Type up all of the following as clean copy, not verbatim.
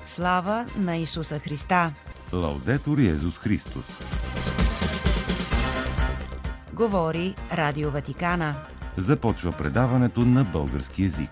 Слава на Исуса Христа! Лаудетур Йезус Христос! Говори Радио Ватикана. Започва предаването на български език.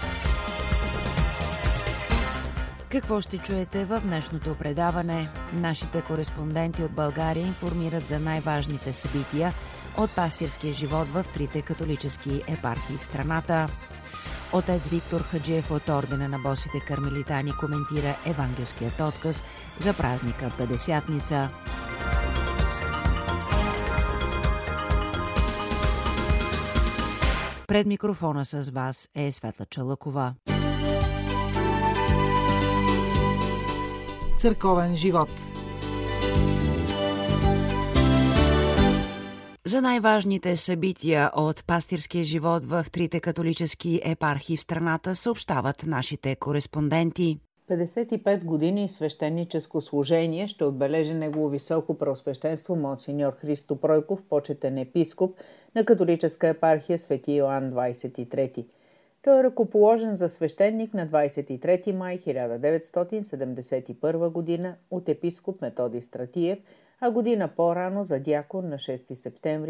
Какво ще чуете в днешното предаване? Нашите кореспонденти от България информират за най-важните събития от пастирския живот в трите католически епархии в страната. Отец Виктор Хаджиев от Ордена на босите кармелитани коментира евангелският отказ за празника Петдесятница. Пред микрофона с вас е Светла Чалъкова. Църковен живот. За най-важните събития от пастирския живот в трите католически епархии в страната съобщават нашите кореспонденти. 55 години свещеническо служение ще отбележи негово високо преосвещенство монсеньор Христо Пройков, почетен епископ на католическа епархия Свети Йоан 23. Той е ръкоположен за свещеник на 23 май 1971 година от епископ Методий Стратиев, а година по-рано за дякон на 6 септември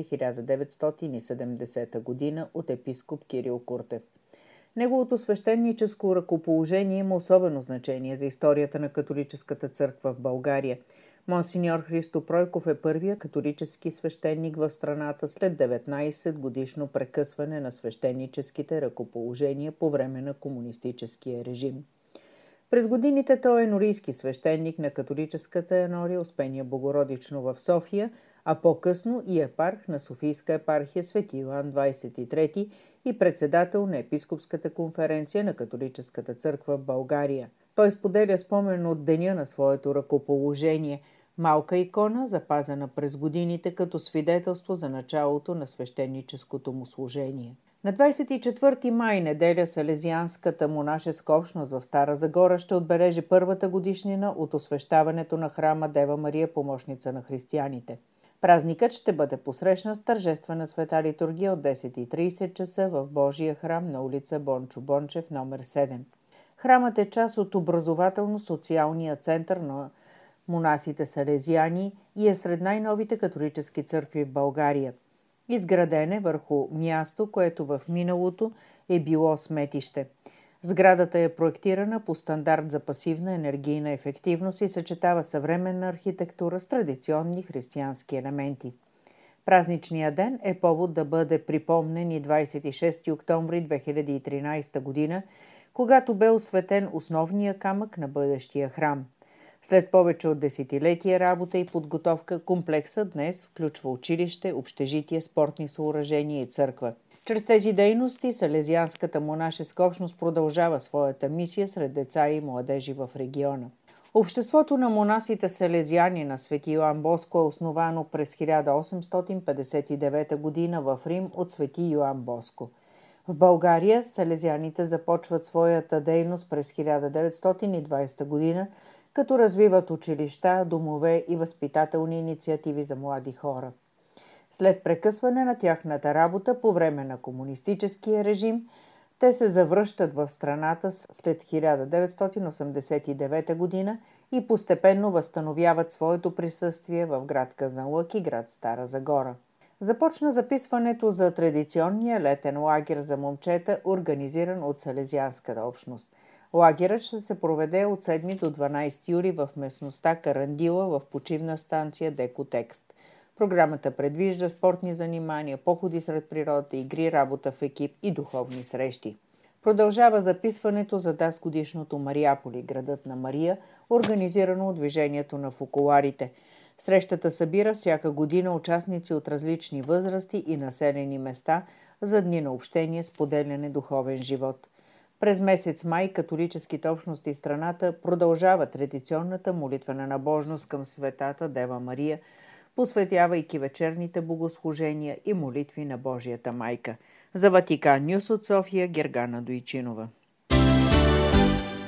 1970 година от епископ Кирил Куртев. Неговото свещеническо ръкоположение има особено значение за историята на католическата църква в България. Монсеньор Христо Пройков е първият католически свещеник в страната след 19-годишно прекъсване на свещеническите ръкоположения по време на комунистическия режим. През годините той е енорийски свещеник на католическата енория Успения Богородично в София, а по-късно и епарх на Софийска епархия Свети Йоан 23 и председател на Епископската конференция на католическата църква в България. Той споделя спомен от деня на своето ръкоположение – малка икона, запазена през годините като свидетелство за началото на свещеническото му служение. На 24 май, неделя, Салезианската монашеска общност в Стара Загора ще отбележи първата годишнина от освещаването на храма Дева Мария, помощница на християните. Празникът ще бъде посрещнат с тържествена света литургия от 10:30 часа в Божия храм на улица Бончо Бончев, номер 7. Храмът е част от образователно-социалния център на монасите салезиани и е сред най-новите католически църкви в България. Изграден е върху място, което в миналото е било сметище. Сградата е проектирана по стандарт за пасивна енергийна ефективност и съчетава съвременна архитектура с традиционни християнски елементи. Празничният ден е повод да бъде припомнен и 26 октомври 2013 година, когато бе осветен основния камък на бъдещия храм. След повече от десетилетия работа и подготовка, комплексът днес включва училище, общежитие, спортни съоръжения и църква. Чрез тези дейности Салезианската монашеска общност продължава своята мисия сред деца и младежи в региона. Обществото на монасите салезиани на Свети Йоан Боско е основано през 1859 година в Рим от Свети Йоан Боско. В България салезианите започват своята дейност през 1920 година, като развиват училища, домове и възпитателни инициативи за млади хора. След прекъсване на тяхната работа по време на комунистическия режим, те се завръщат в страната след 1989 година и постепенно възстановяват своето присъствие в град Казанлък и град Стара Загора. Започна записването за традиционния летен лагер за момчета, организиран от Салезианската общност. Лагерът ще се проведе от 7 до 12 юли в местността Карандила в почивна станция Декотекст. Програмата предвижда спортни занимания, походи сред природата, игри, работа в екип и духовни срещи. Продължава записването за дасгодишното Мариаполи, градът на Мария, организирано от движението на фокуларите. Срещата събира всяка година участници от различни възрасти и населени места за дни на общение, споделяне, духовен живот. През месец май католическите общности в страната продължават традиционната молитвена набожност към Светата Дева Мария, посветявайки вечерните богослужения и молитви на Божията майка. За Ватикан Нюс от София, Гергана Дойчинова.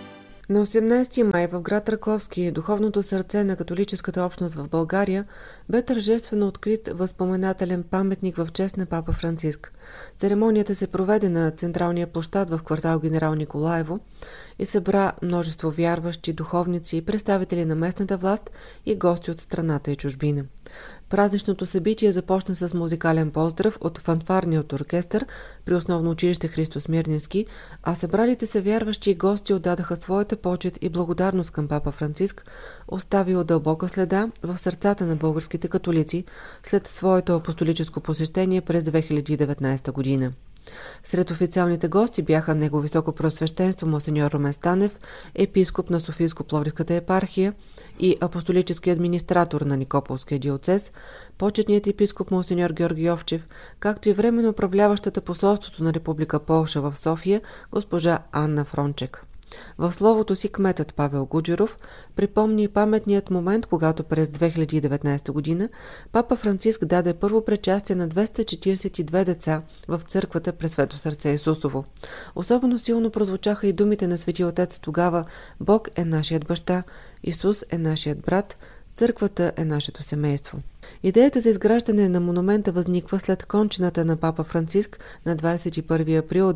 На 18 май в град Раковски, духовното сърце на католическата общност в България, бе тържествено открит възпоменателен паметник в чест на папа Франциск. Церемонията се проведе на централния площад в квартал Генерал Николаево и събра множество вярващи, духовници, представители на местната власт и гости от страната и чужбина. Празничното събитие започна с музикален поздрав от фанфарният оркестър при основно училище Христо Смирненски, а събралите се вярващи и гости отдадаха своята почет и благодарност към папа Франциск, оставил дълбока следа в сърцата на българските католици след своето апостолическо посещение през 2019 година. Сред официалните гости бяха Негово Високопреосвещенство монсеньор Румен Станев, епископ на Софийско-Пловдивската епархия и апостолически администратор на Никополския диоцез, почетният епископ монсеньор Георги Йовчев, както и временно управляващата посолството на Република Полша в София госпожа Анна Фрончек. В словото си кметът Павел Гуджеров припомни паметният момент, когато през 2019 година папа Франциск даде първо причастие на 242 деца в църквата пред Свето сърце Исусово. Особено силно прозвучаха и думите на Свети Отец тогава: Бог е нашият баща, Исус е нашият брат, църквата е нашето семейство. Идеята за изграждане на монумента възниква след кончината на папа Франциск на 21 април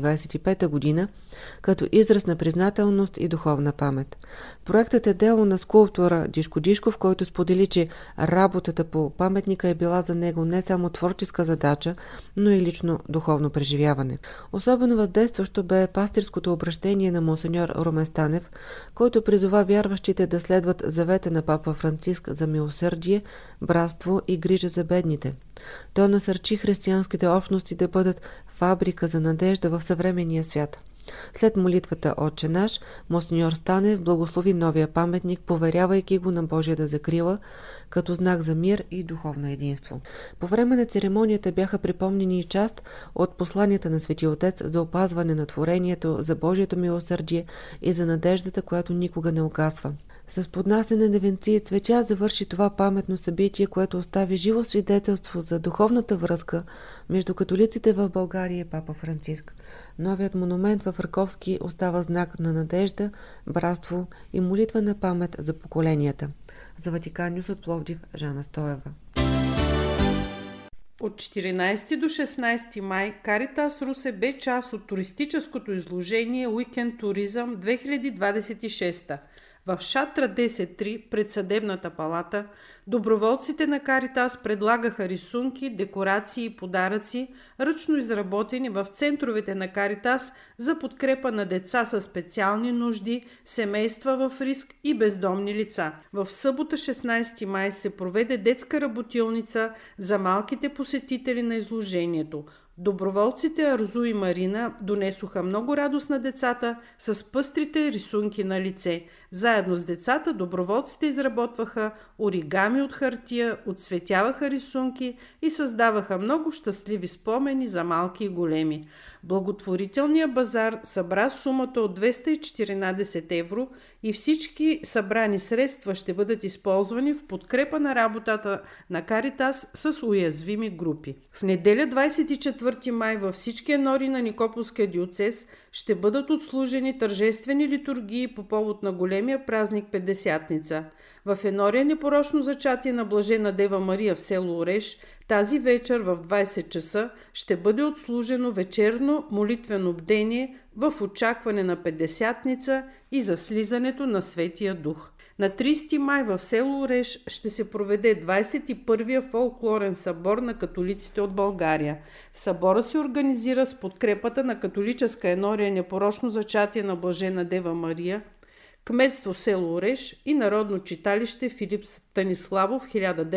2025 година, като израз на признателност и духовна памет. Проектът е дело на скулптора Дишко Дишков, който сподели, че работата по паметника е била за него не само творческа задача, но и лично духовно преживяване. Особено въздействащо бе пастирското обращение на монсеньор Румен Станев, който призова вярващите да следват завета на папа Франциск за милосърдие, братство и грижа за бедните. Той насърчи християнските общности да бъдат фабрика за надежда в съвременния свят. След молитвата Отче наш, монсеньор Станев благослови новия паметник, поверявайки го на Божията закрила, като знак за мир и духовно единство. По време на церемонията бяха припомнени и част от посланията на Свети Отец за опазване на творението, за Божието милосърдие и за надеждата, която никога не угасва. С поднасене на венци и цветя завърши това паметно събитие, което остави живо свидетелство за духовната връзка между католиците в България и папа Франциск. Новият монумент в Раковски остава знак на надежда, братство и молитва на памет за поколенията. За Ватикан Нюс от Пловдив, Жана Стоева. От 14 до 16 май Каритас Русе бе част от туристическото изложение Уикенд Туризъм 2026. В шатра 10.3 пред съдебната палата доброволците на Каритас предлагаха рисунки, декорации и подаръци, ръчно изработени в центровете на Каритас за подкрепа на деца със специални нужди, семейства в риск и бездомни лица. В събота 16 май се проведе детска работилница за малките посетители на изложението. Доброволците Арзу и Марина донесоха много радост на децата с пъстрите рисунки на лице. Заедно с децата доброволците изработваха оригами от хартия, отцветяваха рисунки и създаваха много щастливи спомени за малки и големи. Благотворителният базар събра сумата от 214 евро и всички събрани средства ще бъдат използвани в подкрепа на работата на Каритас с уязвими групи. В неделя 24 май във всички енори на Никополския диоцез ще бъдат отслужени тържествени литургии по повод на големия празник Петдесятница. В енория Непорочно зачатие на Блажена Дева Мария в село Ореш тази вечер в 20 часа ще бъде отслужено вечерно молитвено бдение в очакване на Петдесятница и за слизането на Светия Дух. На 30 май в село Ореш ще се проведе 21-я фолклорен събор на католиците от България. Събора се организира с подкрепата на католическа енория Непорочно зачатие на Блажена Дева Мария, кметство село Ореш и Народно читалище Филип Станиславов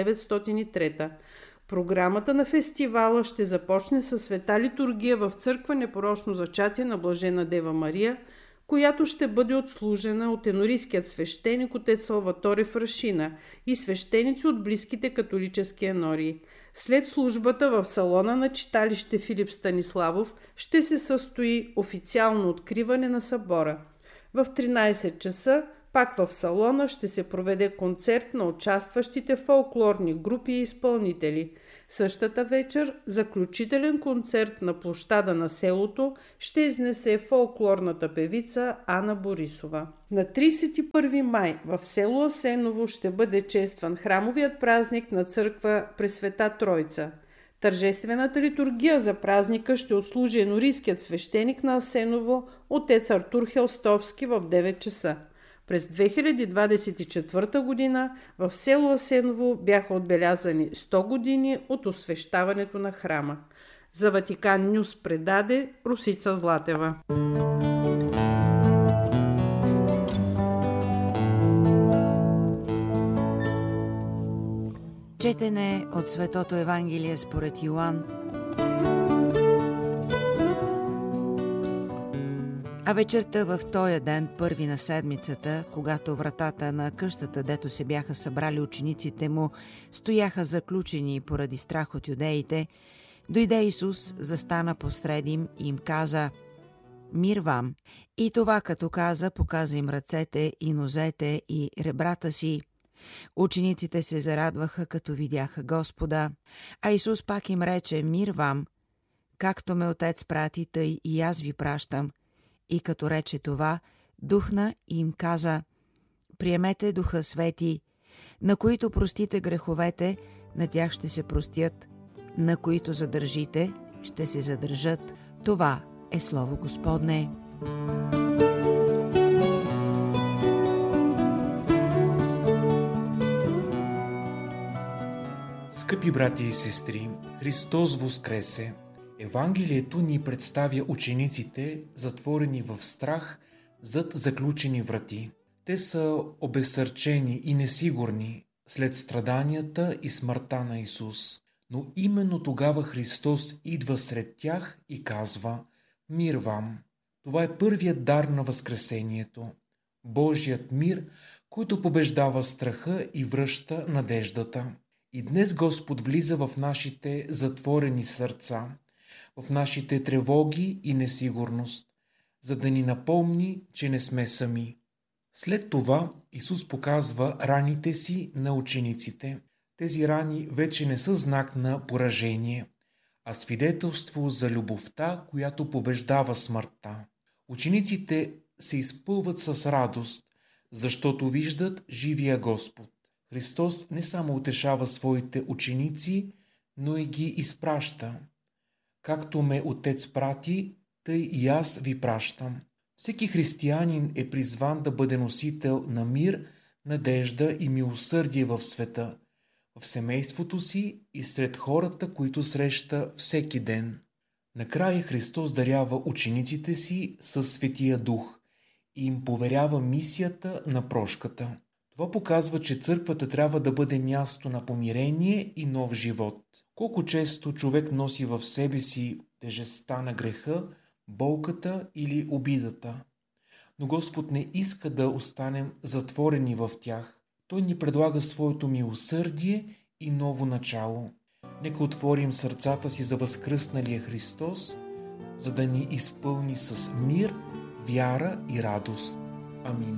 1903. Програмата на фестивала ще започне със света литургия в църква Непорочно зачатие на Блажена Дева Мария, която ще бъде отслужена от енорийският свещеник отец Салваторе Фрашина и свещеници от близките католически енории. След службата в салона на читалище Филип Станиславов ще се състои официално откриване на събора. В 13 часа пак в салона ще се проведе концерт на участващите фолклорни групи и изпълнители. Същата вечер заключителен концерт на площада на селото ще изнесе фолклорната певица Ана Борисова. На 31 май в село Асеново ще бъде честван храмовият празник на църква Пресвета Тройца. Тържествената литургия за празника ще отслужи енорийският свещеник на Асеново, отец Артур Хелстовски, в 9 часа. През 2024 година в село Асеново бяха отбелязани 100 години от освещаването на храма. За Ватикан Нюс предаде Русица Златева. Четене от Светото Евангелие според Йоан. А вечерта в тоя ден, първи на седмицата, когато вратата на къщата, дето се бяха събрали учениците му, стояха заключени поради страх от юдеите, дойде Исус, застана посред им и им каза: „Мир вам!“ И това като каза, показа им ръцете и нозете и ребрата си. Учениците се зарадваха, като видяха Господа, а Исус пак им рече: „Мир вам! Както ме Отец прати, тъй и аз ви пращам.“ И като рече това, духна и им каза: „Приемете Духа Свети, на които простите греховете, на тях ще се простят, на които задържите, ще се задържат.“ Това е Слово Господне. Скъпи брати и сестри, Христос воскресе! Евангелието ни представя учениците, затворени в страх зад заключени врати. Те са обезсърчени и несигурни след страданията и смъртта на Исус. Но именно тогава Христос идва сред тях и казва: „Мир вам!“ Това е първият дар на Възкресението. Божият мир, който побеждава страха и връща надеждата. И днес Господ влиза в нашите затворени сърца, в нашите тревоги и несигурност, за да ни напомни, че не сме сами. След това Исус показва раните си на учениците. Тези рани вече не са знак на поражение, а свидетелство за любовта, която побеждава смъртта. Учениците се изпълват с радост, защото виждат живия Господ. Христос не само утешава своите ученици, но и ги изпраща. „Както ме Отец прати, тъй и аз ви пращам.“ Всеки християнин е призван да бъде носител на мир, надежда и милосърдие в света, в семейството си и сред хората, които среща всеки ден. Накрая Христос дарява учениците си със Светия Дух и им поверява мисията на прошката. Това показва, че църквата трябва да бъде място на помирение и нов живот. Колко често човек носи в себе си тежестта на греха, болката или обидата. Но Господ не иска да останем затворени в тях. Той ни предлага своето милосърдие и ново начало. Нека отворим сърцата си за възкръсналия Христос, за да ни изпълни с мир, вяра и радост. Амин.